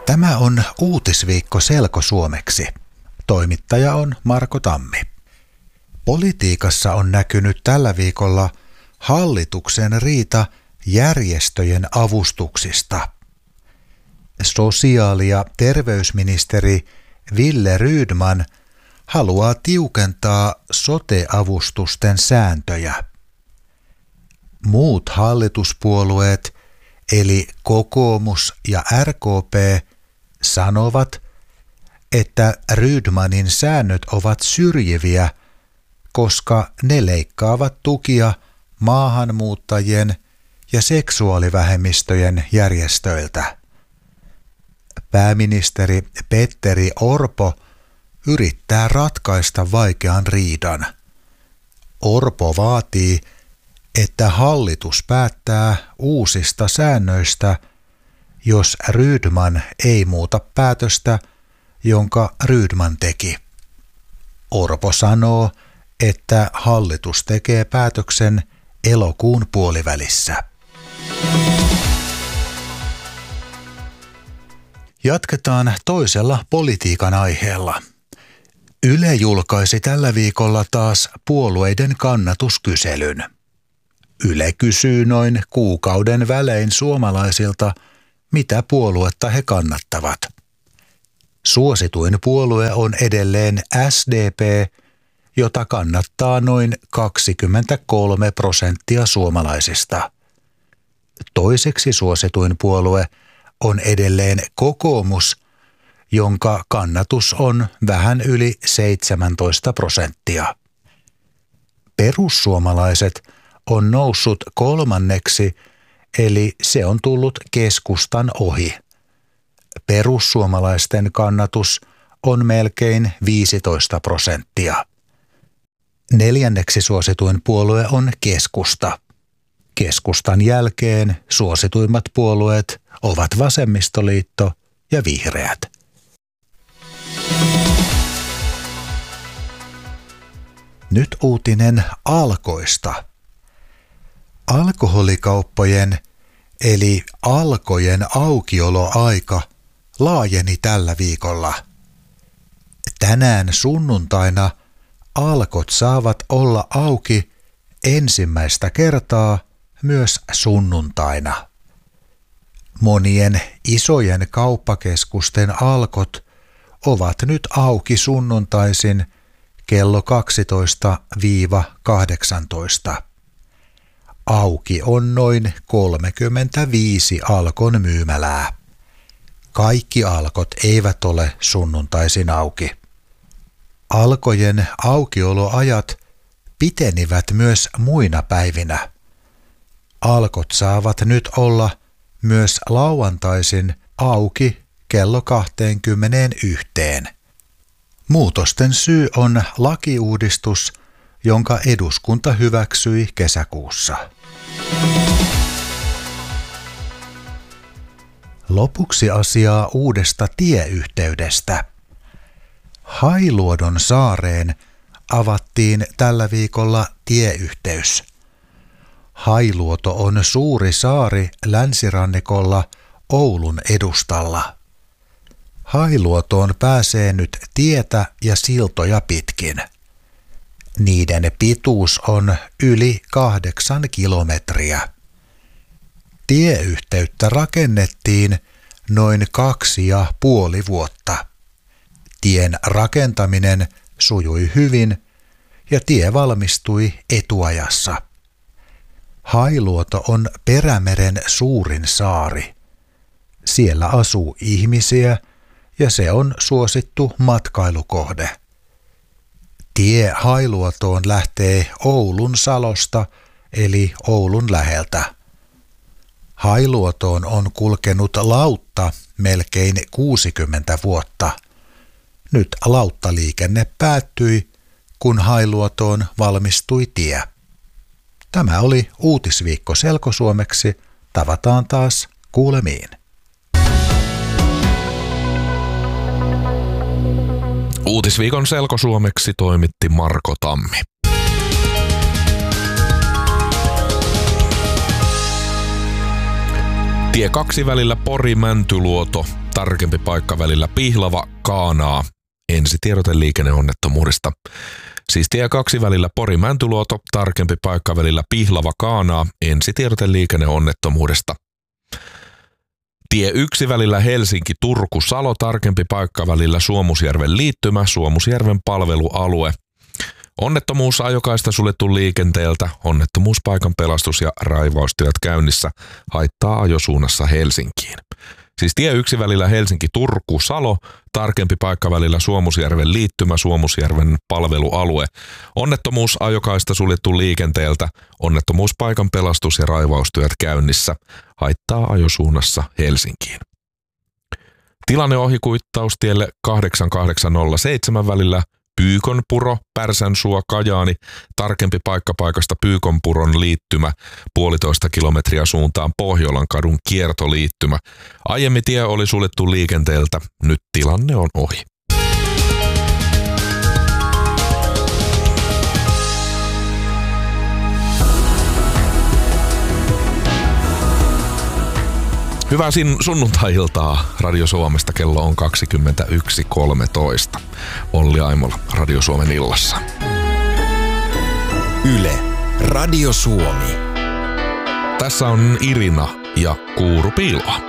Tämä on Uutisviikko selkosuomeksi. Toimittaja on Marko Tammi. Politiikassa on näkynyt tällä viikolla hallituksen riita järjestöjen avustuksista. Sosiaali- ja terveysministeri Wille Rydman haluaa tiukentaa sote-avustusten sääntöjä. Muut hallituspuolueet, eli kokoomus ja RKP, sanovat, että Rydmanin säännöt ovat syrjiviä, koska ne leikkaavat tukia maahanmuuttajien ja seksuaalivähemmistöjen järjestöiltä. Pääministeri Petteri Orpo yrittää ratkaista vaikean riidan. Orpo vaatii, että hallitus päättää uusista säännöistä, jos Rydman ei muuta päätöstä, jonka Rydman teki. Orpo sanoo, että hallitus tekee päätöksen elokuun puolivälissä. Jatketaan toisella politiikan aiheella. Yle julkaisi tällä viikolla taas puolueiden kannatuskyselyn. Yle kysyy noin kuukauden välein suomalaisilta, mitä puoluetta he kannattavat. Suosituin puolue on edelleen SDP, jota kannattaa noin 23% suomalaisista. Toiseksi suosituin puolue on edelleen kokoomus, jonka kannatus on vähän yli 17%. Perussuomalaiset on noussut kolmanneksi, eli se on tullut keskustan ohi. Perussuomalaisten kannatus on melkein 15%. Neljänneksi suosituin puolue on keskusta. Keskustan jälkeen suosituimmat puolueet ovat vasemmistoliitto ja vihreät. Nyt uutinen Alkoista. Alkoholikauppojen eli Alkojen aukioloaika laajeni tällä viikolla. Tänään sunnuntaina Alkot saavat olla auki ensimmäistä kertaa myös sunnuntaina. Monien isojen kauppakeskusten Alkot ovat nyt auki sunnuntaisin kello 12–18. Auki on noin 35 Alkon myymälää. Kaikki Alkot eivät ole sunnuntaisin auki. Alkojen aukioloajat pitenivät myös muina päivinä. Alkot saavat nyt olla myös lauantaisin auki kello 21. Muutosten syy on lakiuudistus, jonka eduskunta hyväksyi kesäkuussa. Lopuksi asiaa uudesta tieyhteydestä. Hailuodon saareen avattiin tällä viikolla tieyhteys. Hailuoto on suuri saari länsirannikolla Oulun edustalla. Hailuotoon pääsee nyt tietä ja siltoja pitkin. Niiden pituus on yli 8 kilometriä. Tieyhteyttä rakennettiin noin 2,5 vuotta. Tien rakentaminen sujui hyvin ja tie valmistui etuajassa. Hailuoto on Perämeren suurin saari. Siellä asuu ihmisiä ja se on suosittu matkailukohde. Tie Hailuotoon lähtee Oulun Salosta eli Oulun läheltä. Hailuotoon on kulkenut lautta melkein 60 vuotta. Nyt lauttaliikenne päättyi, kun Hailuotoon valmistui tie. Tämä oli Uutisviikko selkosuomeksi. Tavataan taas kuulemiin. Uutisviikon selkosuomeksi toimitti Marko Tammi. Tie 2 välillä Pori-Mäntyluoto tarkempi paikka välillä Pihlava, Kaanaa. Ensitiedote liikenneonnettomuudesta. Siis tie 2 välillä Pori-Mäntyluoto, tarkempi paikka välillä Pihlava, Kaanaa. Ensitiedote liikenneonnettomuudesta. Tie 1 välillä Helsinki-Turku, Salo, tarkempi paikka välillä Suomusjärven liittymä, Suomusjärven palvelualue. Onnettomuus ajokaista suljettu liikenteeltä, onnettomuuspaikan pelastus- ja raivaustyöt käynnissä, haittaa ajosuunnassa Helsinkiin. Siis tie 1 välillä Helsinki-Turku, Salo, tarkempi paikka välillä Suomusjärven liittymä, Suomusjärven palvelualue. Onnettomuus ajokaista suljettu liikenteeltä, onnettomuuspaikan pelastus- ja raivaustyöt käynnissä, haittaa ajosuunnassa Helsinkiin. Tilanne ohikuittaustielle 8807 välillä Pyykonpuro, Pärsänsuo, Kajaani, tarkempi paikka paikasta Pyykonpuron liittymä, 1,5 kilometriä suuntaan Pohjolan kadun kiertoliittymä. Aiemmin tie oli suljettu liikenteeltä, nyt tilanne on ohi. Hyvää sunnuntai-iltaa Radio Suomesta, kello on 21.13. Olli Aimola Radio Suomen illassa. Yle, Radio Suomi. Tässä on Irina ja Kuuru Piiloa.